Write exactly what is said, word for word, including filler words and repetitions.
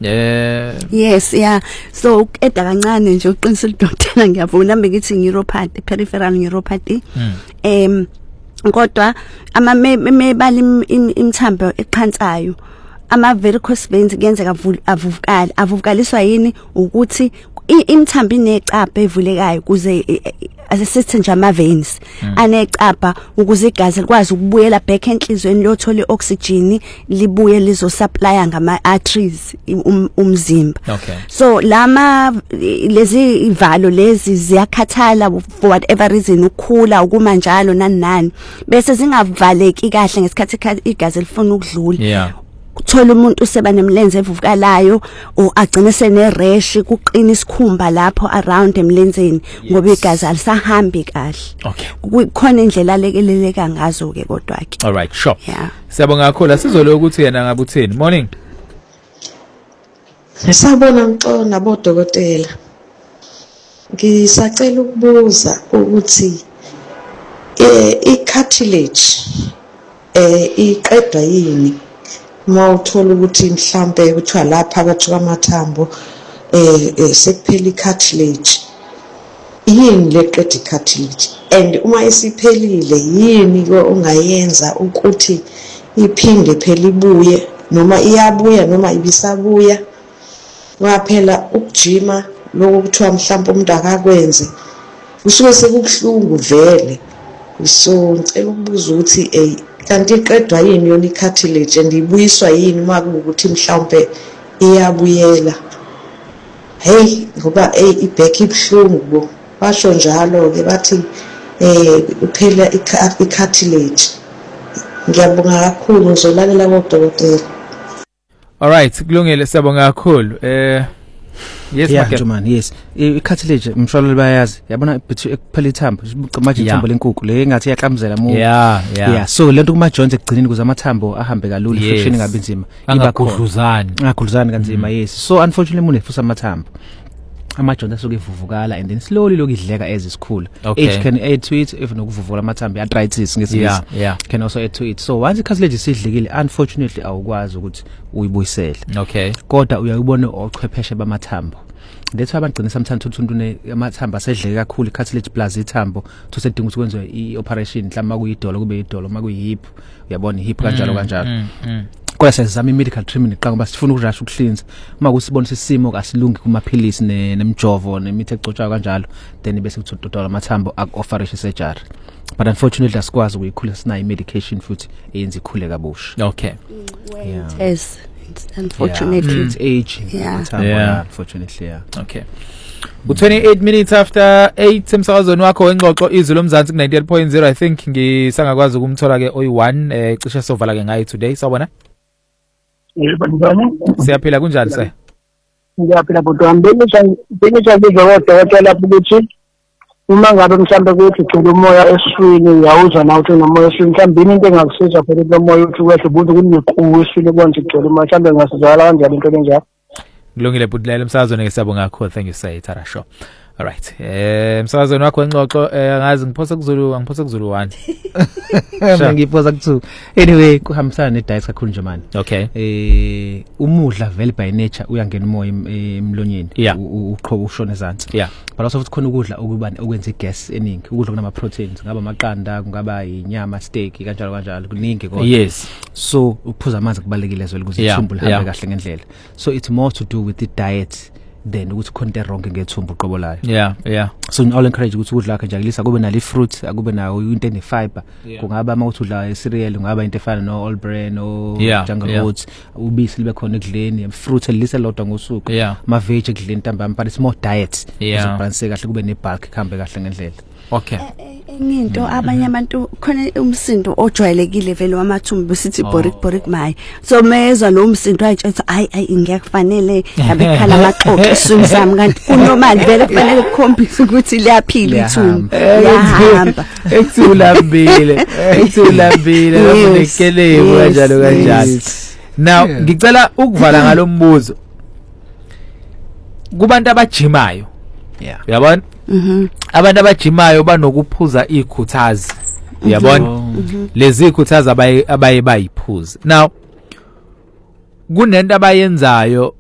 Yeah. Yes, yeah. So eda kancane nje uqinisa lidokotela ngiyavuna ngithi neuropathy, peripheral neuropathy. Em kodwa ama mebali imthambo eqhansayo ama varicose veins kuyenzeka avuvukala avuvukaliswa yini ukuthi imthambo inecapha evulekayo kuze asesithi nje ama veins anecapha ukuze igazi likwazi ukubuyela back enhlizweni liyothola oxygen libuye lizo supply ngama arteries umzimba. Okay. So lama lezi ivalo lezi ziyakhathala for whatever reason ukukhula ukuma njalo nani nani bese zingavaleki kahle ngesikhathi igazi lifuna ukudlula. Yeah. Uthola umuntu useba nemlenze evuvukalayo o agcine sene rash kuqina isikhumba lapho around emlenzeni ngoba igazi alisahambi kahle. Okay. Kukhona indlela lekeleleka ngazo ke kodwa ke. All right, sure. Yeah. Siyabonga kakhulu sizolo ukuthi yena ngabe uthini. Morning. Ngisabona ngixoxa nabodokotela. Ngisacela ukubuza ukuthi eh i-cartilage eh iqedwa yini uma uthola ukuthi mhlambe kuthiwa lapha phakathi kwamathambo eh sekuphela i-cartilage yini leqeda i-cartilage and uma isiphelile yini ke ongayenza ukuthi iphinde phela ibuye noma iyabuya noma ibisabuya waphela ukujima lokho kuthiwa mhlambe umuntu akakwenze usuke sekubuhlungu vele so ngicela ukubuza ukuthi eh kanti iqedwa yini yona i-cartilage and ibuyiswa yini uma kuukuthi mhlawumbe iyabuyela hey ngoba eh iback ibhlungu bo basho njalo ke bathi eh uphela i-cartilage. Ngiyabonga kakhulu ngizolalela kodokotela. All right, kulungile siyabonga kakhulu. Eh yes yeah, Juman, yes. I-cartilage mshwalo bayazi. Yabona ekuphela ithambo, manje ithambo lenkukhu le engathi iyaqamzela mu. Yeah, yeah. Yeah, so lento kuma joints ekugcineni kuze amathambo ahambe kalula friction ingabe inzima. Angagudluzani. Angagudluzani kanzima, yes. So unfortunately munefusa amathambo. Ama joints asuke evuvukala and then slowly lokidleka as isikhulu. Age can add to it if nokuvuvula amathambo arthritis ngesizwe. Yeah, yeah. Can also add to it. So once i-cartilage isidlekile unfortunately awukwazi ukuthi uyibuyisele. Okay. Kodwa uyayibona ochwepheshe bamathambo. Letho abagcina sometimes uthuntu amathambo asedleke kakhulu i-cartilage plus ithambo tosedinga ukuthi kwenziwe i-operation mhlawumbe kuyidolo kube idolo makuyihip uyabona ihip kanjalo kanjalo. Kodwa sesizama i-medical treatment iqanga ngoba sifuna ukurasha ukuhlinza uma kusibona isimo kasilungi kumaphilisi nemjovo nemithi egcotshwayo kanjalo then bese kuthi udokotela amathambo aku-operation surgery. But unfortunately asikwazi ukuyikhulisa sina i-medication futhi eyenza ikhule kabusha. Okay. Yeah. Yes. Unfortunately yeah. It's aging. Yeah. Yeah. Unfortunately, yeah. Okay. U twenty-eight minutes after eight emsakazweni wakho wengxoxo izwi lomzansi ku ninety-eight point zero. I think ngisangakwazi ukumthola ke oyi one eh cishe sovala ke ngayi today. Sawubona? Yebo njani? Siyaphila kunjani sir? Ngiyaphila bodwa ambelisa bengitsha ngizokudokotela lapho ukuthi uma ngabe mhlambe kuthi ugcina umoya eswini uyawuza na uthi unomoya eswini mhlambe into engakusiza phela lo moya uthi wehle ukuthi kunekuwe eswini konje ugcina umoya mhlambe ngasizakala kanjani into enjalo. Kulungile budlela emsakazweni ngesiyabonga kakhulu. Thank you sir Tara Show. All right. Eh emsakazweni wakho engxoxo ngazi ngiphosa kuzulu ngiphosa kuzulu one. Mina ngiphosa ku two. Anyway kuhambisana ne diet kakhulu nje manje. Okay. Eh umudla vele by nature uyangena umoya emlonyeni uqhobo ushona ezantsi. Yeah. But also futhi khona ukudla okubani okwenza igas eningi ukudla kunama proteins ngaba amaqanda kungaba inyama steak kanjalo kanjalo kuningi kodwa. Yes. So ukuphuza amanzi kubalekile ezwe ukuthi ithumbu lihambe kahle ngendlela. So it's more to do with the diet then ukuthi konke wrong ngethumbu qobo layo. Yeah, yeah. So all encourage ukuthi ukudla akhe njakelisa kube nali fruit akube nayo into ene fiber kungaba ama ukudla cereal kungaba into efana no all bran o jungle oats ubisi libe khona ekudleni fruit elise lodwa ngosuku ama veg ekudleni ntambama but it's more diet uzobalanceka kahle kube ne bulk khambe kahle ngendlela. Okay. Enye into abanye abantu khona umsindo ojwayelekile vele wamathumbu besithi borik borik maye. So mezwa lo umsindo ayitshela ayi ayi ngiyakufanele yabe khala amaxoxo eswini sami kanti kunormal vele kufanele ukukhombisa ukuthi liyaphila ithumbu. Yahamba. Ekuthulambile. Ekuthulambile lamunekelebo kanjalo kanjalo. Now ngicela ukuvala ngalombuzo. Kubantu abajimayo. Yeah. Uyabona? Mhm. Abantu abajimayo banokuphuza ikhuthazi. Uyabona? Lezi ikhuthazi abaye abaye bayiphuza. Now kunento abayenzayo